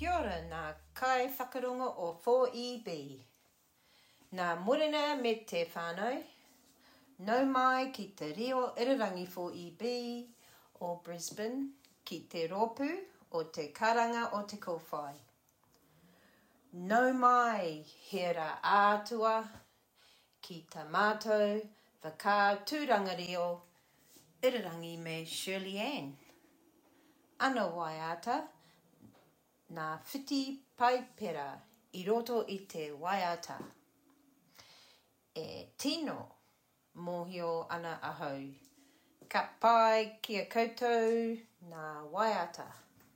Kia ora, nā kai whakaronga o 4EB. Nā morena me te whānau, nau mai ki te Rio Irirangi 4EB o Brisbane, ki te Ropu o te karanga o te kowhai. Nau mai hera ātua ki tā mātou whaka tūranga Rio Irirangi me Shirley Ann. Ana waiata, nā whiti pai pera I roto I te waiata. E tino mōhio ana ahau. Ka pai kia koutou nā waiata.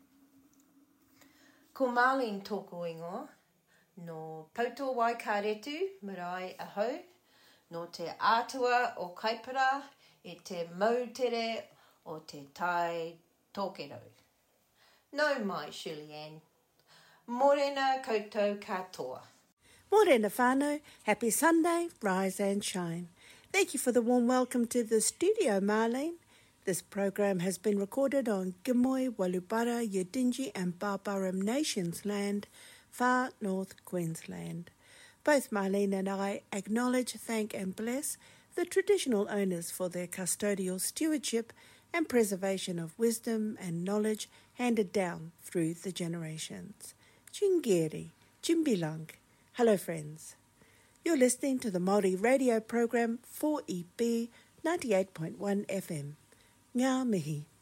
Ko Marlene tōku ingoa, no Pauto Waikaretu marae ahau, no te ātua o Kaipara e te mautere o te tai tōkero. Nau mai, Shirley Ann. Morena koutou katoa. Morena whānau, happy Sunday, rise and shine. Thank you for the warm welcome to the studio, Marlene. This program has been recorded on Gimoy, Walubara, Yidinji and Barbaram Nations land, far north Queensland. Both Marlene and I acknowledge, thank and bless the traditional owners for their custodial stewardship and preservation of wisdom and knowledge handed down through the generations. Chingiri, Jimbilang. Hello friends. You're listening to the Māori radio program 4EB 98.1 FM. Ngā mihi.